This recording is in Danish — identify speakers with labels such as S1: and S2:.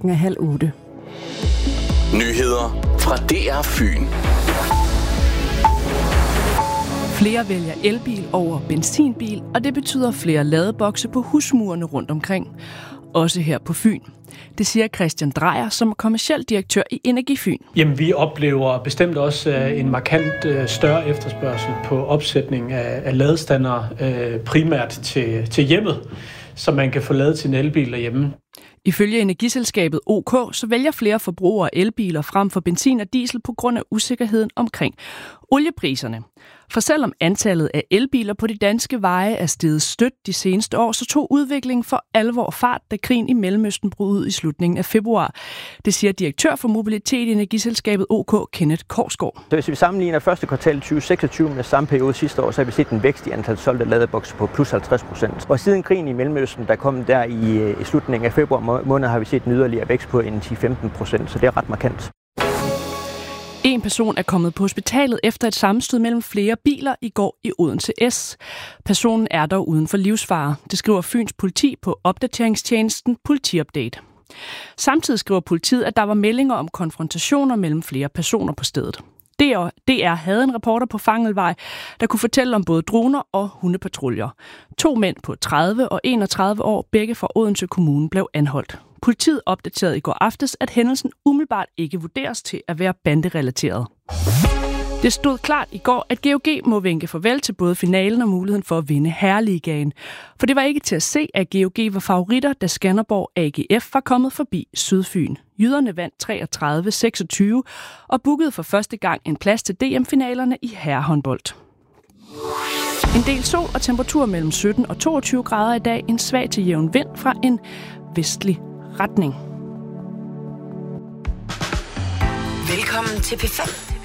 S1: Klokken er 7:30.
S2: Nyheder fra DR Fyn.
S3: Flere vælger elbil over benzinbil, og det betyder flere ladebokse på husmurene rundt omkring. Også her på Fyn. Det siger Christian Drejer, som er kommerciel direktør i Energifyn.
S4: Jamen, vi oplever bestemt også en markant større efterspørgsel på opsætning af ladestandere, primært til hjemmet, så man kan få ladet sin elbil derhjemme.
S3: Ifølge energiselskabet OK, så vælger flere forbrugere elbiler frem for benzin og diesel på grund af usikkerheden omkring oliepriserne. For selvom antallet af elbiler på de danske veje er steget stødt de seneste år, så tog udviklingen for alvor fart, da krigen i Mellemøsten brød ud i slutningen af februar. Det siger direktør for mobilitet i energiselskabet OK, Kenneth Korsgaard.
S5: Så hvis vi sammenligner første kvartal 2026 med samme periode sidste år, så har vi set en vækst i antal solgte ladebokse på plus 50%. Og siden krigen i Mellemøsten, der kom der i slutningen af februar måned, har vi set en yderligere vækst på en 10-15%, så det er ret markant.
S3: En person er kommet på hospitalet efter et sammenstød mellem flere biler i går i Odense S. Personen er dog uden for livsfare. Det skriver Fyns politi på opdateringstjenesten Politiupdate. Samtidig skriver politiet, at der var meldinger om konfrontationer mellem flere personer på stedet. DR havde en reporter på Fangelvej, der kunne fortælle om både droner og hundepatruljer. 2 mænd på 30 og 31 år, begge fra Odense Kommune, blev anholdt. Politiet opdaterede i går aftes, at hændelsen umiddelbart ikke vurderes til at være banderelateret. Det stod klart i går, at GOG må vinke farvel til både finalen og muligheden for at vinde Herreligaen. For det var ikke til at se, at GOG var favoritter, da Skanderborg AGF var kommet forbi Sydfyn. Jyderne vandt 33-26 og bookede for første gang en plads til DM-finalerne i herrehåndbold. En del sol og temperatur mellem 17 og 22 grader i dag. En svag til jævn vind fra en vestlig retning.
S6: Velkommen til P5.